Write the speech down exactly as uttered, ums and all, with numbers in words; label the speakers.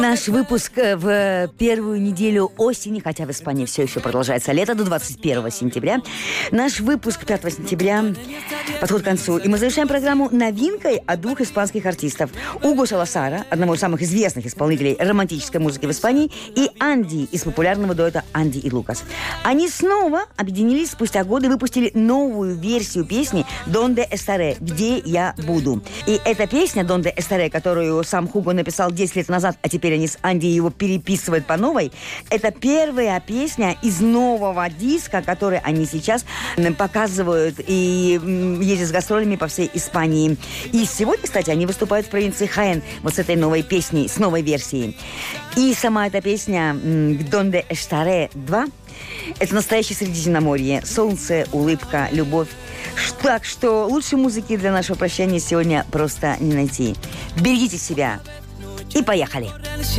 Speaker 1: Наш выпуск в первую неделю осени, хотя в Испании все еще продолжается лето, до двадцать первого сентября. Наш выпуск пятого сентября подходит к концу. И мы завершаем программу новинкой от двух испанских артистов. Уго Саласара, одного из самых известных исполнителей романтической музыки в Испании, и Анди из популярного дуэта Анди и Лукас. Они снова объединились спустя годы и выпустили новую версию песни «Donde estaré», «Где я буду». И эта песня «Donde estaré», которую сам Хуго написал десять лет назад, а теперь они с Анди его переписывают по новой. Это первая песня из нового диска, который они сейчас показывают и ездят с гастролями по всей Испании. И сегодня, кстати, они выступают в провинции Хаэн вот с этой новой песней, с новой версией. И сама эта песня «Donde estaré два» — это настоящее Средиземноморье. Солнце, улыбка, любовь. Так что лучшей музыки для нашего прощания сегодня просто не найти. Берегите себя. И поехали.